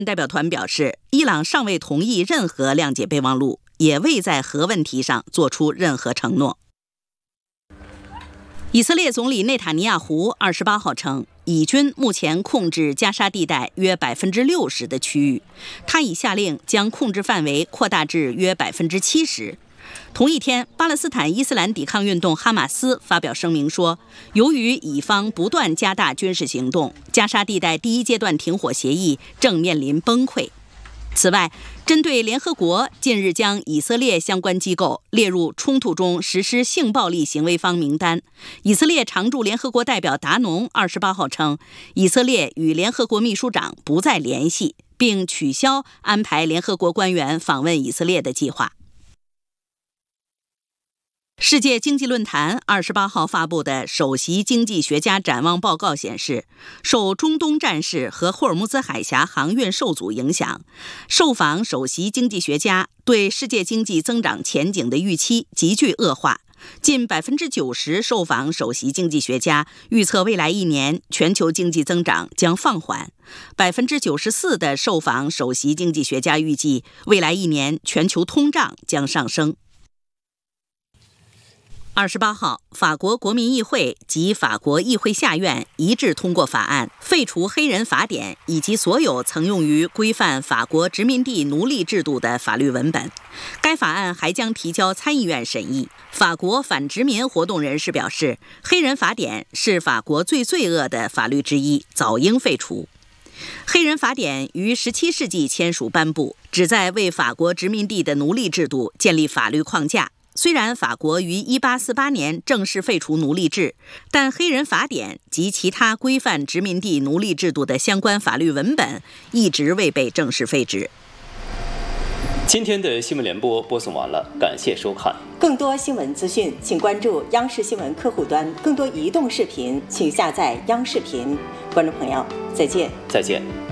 代表团表示，伊朗尚未同意任何谅解备忘录，也未在核问题上做出任何承诺。以色列总理内塔尼亚胡28号称，以军目前控制加沙地带约60%的区域，他已下令将控制范围扩大至约70%。同一天，巴勒斯坦伊斯兰抵抗运动哈马斯发表声明说，由于以方不断加大军事行动，加沙地带第一阶段停火协议正面临崩溃。此外，针对联合国近日将以色列相关机构列入冲突中实施性暴力行为方名单，以色列常驻联合国代表达农28号称，以色列与联合国秘书长不再联系，并取消安排联合国官员访问以色列的计划。世界经济论坛28号发布的首席经济学家展望报告显示，受中东战事和霍尔木兹海峡航运受阻影响，受访首席经济学家对世界经济增长前景的预期急剧恶化。近90%受访首席经济学家预测未来1年全球经济增长将放缓，94%的受访首席经济学家预计未来1年全球通胀将上升。28号，法国国民议会及法国议会下院一致通过法案，废除黑人法典以及所有曾用于规范法国殖民地奴隶制度的法律文本。该法案还将提交参议院审议。法国反殖民活动人士表示，黑人法典是法国最罪恶的法律之一，早应废除。黑人法典于17世纪签署颁布，旨在为法国殖民地的奴隶制度建立法律框架。虽然法国于1848年正式废除奴隶制，但黑人法典及其他规范殖民地奴隶制度的相关法律文本一直未被正式废止。 今天的新闻联播播送完了，感谢收看。 更多新闻资讯，请关注央视新闻客户端；更多移动视频，请下载央视频。观众朋友，再见。 再见。